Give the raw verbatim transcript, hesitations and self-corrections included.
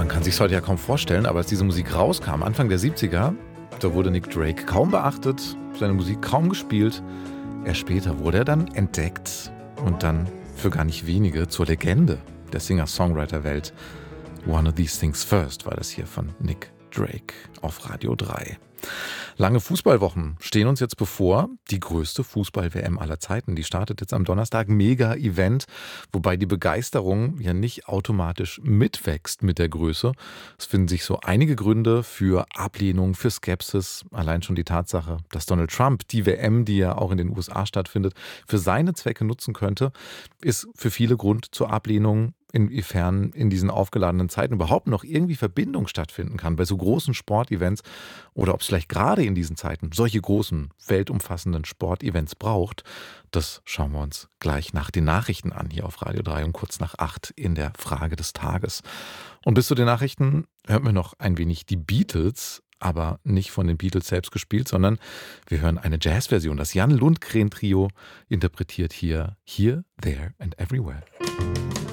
kann sich heute ja kaum vorstellen, aber als diese Musik rauskam, Anfang der siebziger, da wurde Nick Drake kaum beachtet, seine Musik kaum gespielt. Erst später wurde er dann entdeckt und dann für gar nicht wenige zur Legende der Singer-Songwriter-Welt. One of These Things First war das hier von Nick Drake auf Radio drei. Lange Fußballwochen stehen uns jetzt bevor. Die größte Fußball-W M aller Zeiten. Die startet jetzt am Donnerstag. Mega-Event, wobei die Begeisterung ja nicht automatisch mitwächst mit der Größe. Es finden sich so einige Gründe für Ablehnung, für Skepsis. Allein schon die Tatsache, dass Donald Trump die W M, die ja auch in den U S A stattfindet, für seine Zwecke nutzen könnte, ist für viele Grund zur Ablehnung. Inwiefern in diesen aufgeladenen Zeiten überhaupt noch irgendwie Verbindung stattfinden kann bei so großen Sportevents oder ob es vielleicht gerade in diesen Zeiten solche großen, weltumfassenden Sportevents braucht, das schauen wir uns gleich nach den Nachrichten an, hier auf Radio drei um kurz nach acht in der Frage des Tages. Und bis zu den Nachrichten hören wir noch ein wenig die Beatles, aber nicht von den Beatles selbst gespielt, sondern wir hören eine Jazzversion. Das Jan Lundgren Trio interpretiert hier Here, There and Everywhere.